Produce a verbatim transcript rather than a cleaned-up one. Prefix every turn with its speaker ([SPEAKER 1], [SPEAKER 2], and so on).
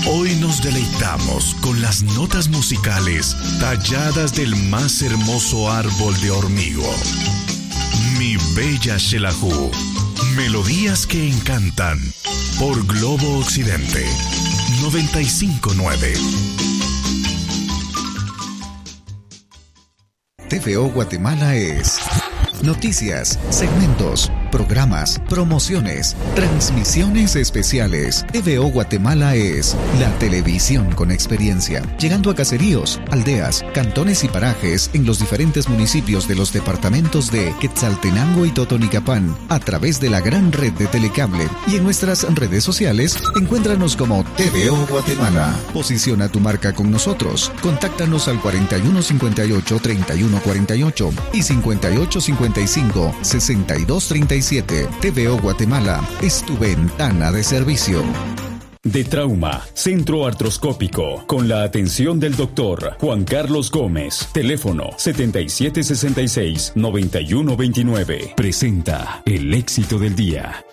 [SPEAKER 1] Hoy nos deleitamos con las notas musicales talladas del más hermoso árbol de Hormigo. Mi bella Xelajú. Melodías que encantan. Por Globo Occidente. noventa y cinco punto nueve.
[SPEAKER 2] T V O Guatemala es noticias, segmentos, programas, promociones, transmisiones especiales. T V O Guatemala es la televisión con experiencia, llegando a caseríos, aldeas, cantones y parajes en los diferentes municipios de los departamentos de Quetzaltenango y Totonicapán, a través de la gran red de Telecable. Y en nuestras redes sociales, encuéntranos como T V O Guatemala. Posiciona tu marca con nosotros. Contáctanos al cuarenta y uno cincuenta y ocho, treinta y uno cuarenta y ocho y cincuenta y ocho cincuenta y cinco, sesenta y dos treinta y siete. T V O Guatemala es tu ventana de servicio.
[SPEAKER 3] De Trauma, Centro Artroscópico, con la atención del doctor Juan Carlos Gómez. Teléfono setenta y siete sesenta y seis, noventa y uno veintinueve. Presenta el éxito del día.